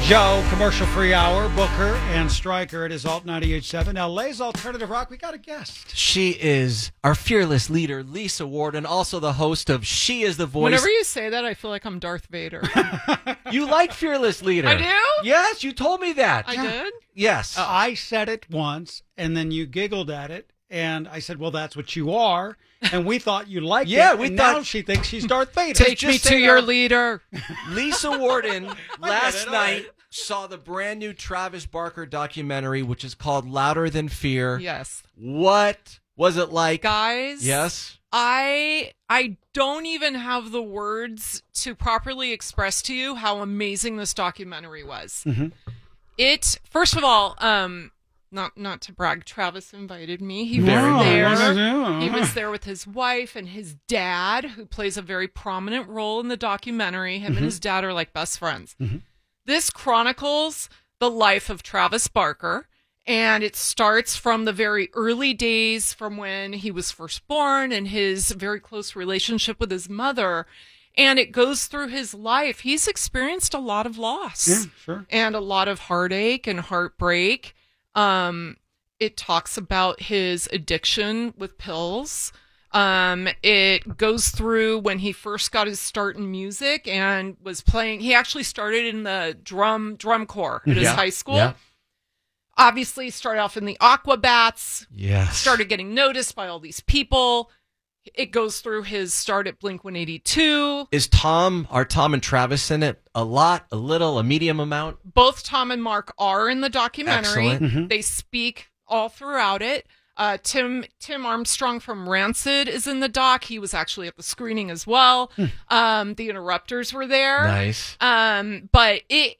Joe, commercial-free hour, Booker and Stryker. It is Alt 98.7, LA's Alternative Rock. We got a guest. She is our fearless leader, Lisa Ward, and also the host of She is the Voice. Whenever you say that, I feel like I'm Darth Vader. You like fearless leader. I do? Yes, you told me that. I did? Yes. I said it once, and then you giggled at it, and I said, well, that's what you are, and we thought you liked Yeah, it, we and thought- now she thinks she's Darth Vader. Take just me say to your that. leader. Lisa Warden last all night right. saw the brand new Travis Barker documentary, which is called Louder Than Fear. Yes. What was it like? Guys. Yes. I don't even have the words to properly express to you how amazing this documentary was. Mm-hmm. It, first of all, not to brag, Travis invited me. He was Very there. nice. He was there with his wife and his dad, who plays a very prominent role in the documentary. Him and his dad are like best friends. Mm-hmm. This chronicles the life of Travis Barker, and it starts from the very early days from when he was first born and his very close relationship with his mother. And it goes through his life. He's experienced a lot of loss Yeah, sure. and a lot of heartache and heartbreak. It talks about his addiction with pills. It goes through when he first got his start in music and was playing. He actually started in the drum corps at his high school. Yeah. Obviously, started off in the Aquabats. Yes. Started getting noticed by all these people. It goes through his start at Blink 182. Is are Tom and Travis in it? A lot, a little, a medium amount? Both Tom and Mark are in the documentary. Excellent. They speak all throughout it. Tim Armstrong from Rancid is in the doc. He was actually at the screening as well. The Interrupters were there. Nice. But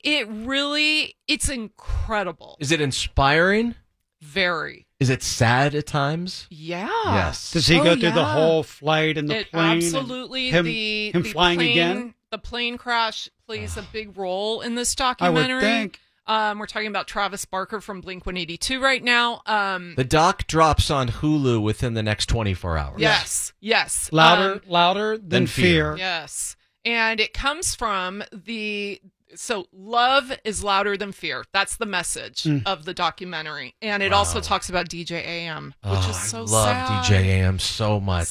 it's incredible. Is it inspiring? Very. Is it sad at times? Yeah. Yes. Does he Oh, go through the yeah. whole flight in the It plane? and absolutely. Him, the flying plane, again? The plane crash plays a big role in this I documentary. would think. We're talking about Travis Barker from Blink 182 right now. The doc drops on Hulu within the next 24 hours. Yes. Louder than than fear. Yes. And it comes from so love is louder than fear. That's the message of the documentary. And it also talks about DJ AM, which is so I love sad. DJ AM so much.